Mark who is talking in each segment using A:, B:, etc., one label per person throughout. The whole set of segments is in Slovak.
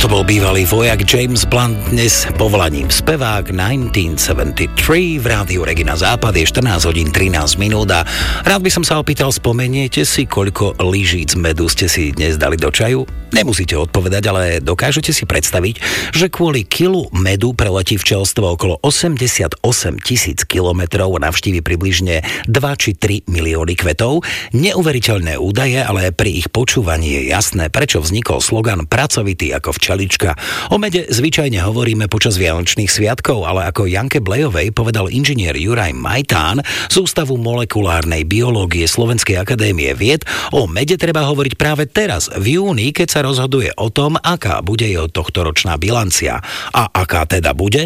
A: To bol bývalý vojak James Blunt, dnes povolaním spevák 1973 v rádiu Regina Západ. Je 14 hodín 13 minút a rád by som sa opýtal, spomeniete si, koľko lyžíc medu ste si dnes dali do čaju? Nemusíte odpovedať, ale dokážete si predstaviť, že kvôli kilu medu preletí včelstvo okolo 88 000 kilometrov a navštívi približne 2 či 3 milióny kvetov? Neuveriteľné údaje, ale pri ich počúvaní je jasné, prečo vznikol slogan pracovitý ako včelička. O mede zvyčajne hovoríme počas vianočných sviatkov, ale ako Janke Blejovej povedal inžinier Juraj Majtán z Ústavu molekulárnej biológie Slovenskej akadémie vied, o mede treba hovoriť práve teraz, v júni, keď sa rozhoduje o tom, aká bude jeho tohtoročná bilancia. A aká teda bude?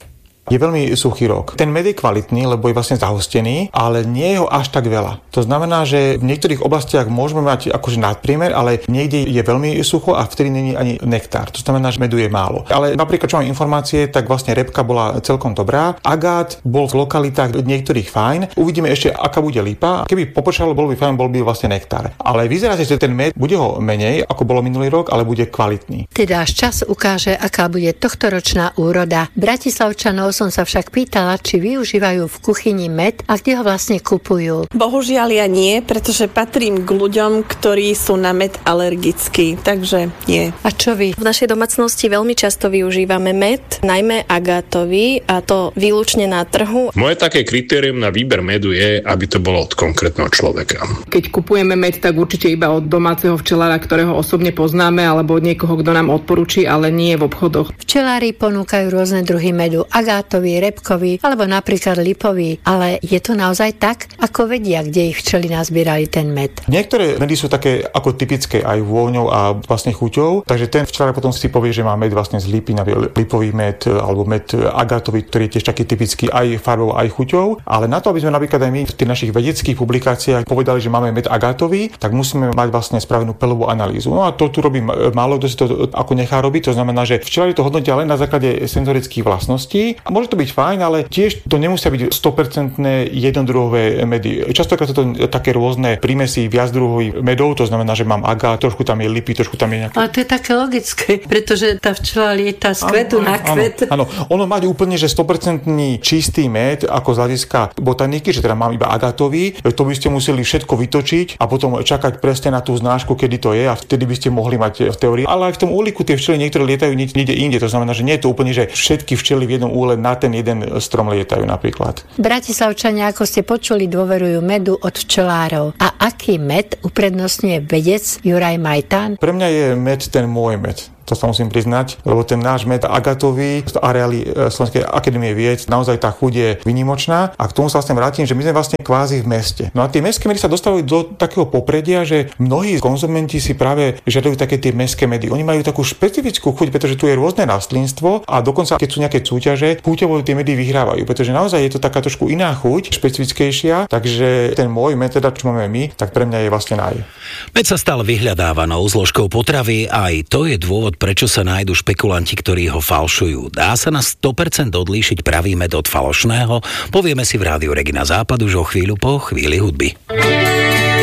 B: Je veľmi suchý rok. Ten med je kvalitný, lebo je vlastne zahustený, ale nie je ho až tak veľa. To znamená, že v niektorých oblastiach môžeme mať akože nadpriemer, ale niekde je veľmi sucho a vtedy není ani nektár. To znamená, že medu je málo. Ale napríklad, čo mám informácie, tak vlastne repka bola celkom dobrá. Agát bol v lokalitách niektorých fajn. Uvidíme ešte, aká bude lipa. Keby popočalo, bol by fajn, bol by vlastne nektár. Ale vyzerá sa, že ten med bude ho menej, ako bolo minulý rok, ale bude kvalitný.
C: Teda až čas ukáže, aká bude tohtoročná úroda. Bratislavčanov som sa však pýtala, či využívajú v kuchyni med a kde ho vlastne kupujú.
D: Bohužiaľ ja nie, pretože patrím k ľuďom, ktorí sú na med alergickí, takže nie.
C: A čo vy?
E: V našej domácnosti veľmi často využívame med, najmä agátový, a to výlučne na trhu.
F: Moje také kritérium na výber medu je, aby to bolo od konkrétneho človeka.
G: Keď kupujeme med, tak určite iba od domáceho včelára, ktorého osobne poznáme, alebo od niekoho, kto nám odporúči, ale nie v obchodoch.
C: Včelári ponúkajú rôzne druhy medu, agátový, repkový alebo napríklad lipový, ale je to naozaj tak, ako vedia, kde ich včely nazbierali ten med?
B: Niektoré medy sú také ako typické aj vôňou a vlastne chuťou, takže ten včelár potom si povie, že má med vlastne z lipy, lipový med alebo med agátový, ktorý je tiež taký typický aj farbou, aj chuťou, ale na to, aby sme napríklad aj my v tých našich vedeckých publikáciách povedali, že máme med agátový, tak musíme mať vlastne spravenú peľovú analýzu. No a to tu robí málo kto si to ako nechá robiť, to znamená, že včelári to hodnotia len na základe senzorických vlastností a môže to byť fajn, ale tiež to nemusia byť 100% jednodruhové medy. Častokrát sú to také rôzne prímesy viacdruhových medov, to znamená, že mám agát, trošku tam je lipy, trošku tam je nejaké.
C: Ale to je také logické, pretože tá včela lieta z kvetu na kvet.
B: Áno, ono mať úplne, že 100% čistý med ako z hľadiska botaniky, že teda mám iba agátový, to by ste museli všetko vytočiť a potom čakať presne na tú znášku, kedy to je a vtedy by ste mohli mať v teórii. Ale aj v tom úliku tie včely niektoré lietajú niekde inde, to znamená, že nie je to úplne, že všetky včely v jednom úle na ten jeden strom lietajú napríklad.
C: Bratislavčania, ako ste počuli, dôverujú medu od včelárov. A aký med uprednostňuje vedec Juraj Majtán?
B: Pre mňa je med ten môj med. To sa musím priznať, lebo ten náš med agatový z areály Slovenskej akadémie vied, naozaj tá chuť je výnimočná a k tomu sa vlastne vrátim, že my sme vlastne kvázi v meste. No a tie mestské medy sa dostávajú do takého popredia, že mnohí konzumenti si práve žiadajú také tie mestské medy. Oni majú takú špecifickú chuť, pretože tu je rôzne rastlinstvo a dokonca keď sú nejaké súťaže, chuťovo tie medy vyhrávajú, pretože naozaj je to taká trošku iná chuť, špecifickejšia, takže ten môj med, teda čo máme my, tak pre mňa je vlastne naj.
A: Med sa stal vyhľadávanou zložkou potravy a aj to je dôvod, prečo sa nájdu špekulanti, ktorí ho falšujú. Dá sa na 100% odlíšiť pravý med od falošného? Povieme si v rádiu Regina Západ už o chvíľu po chvíli hudby.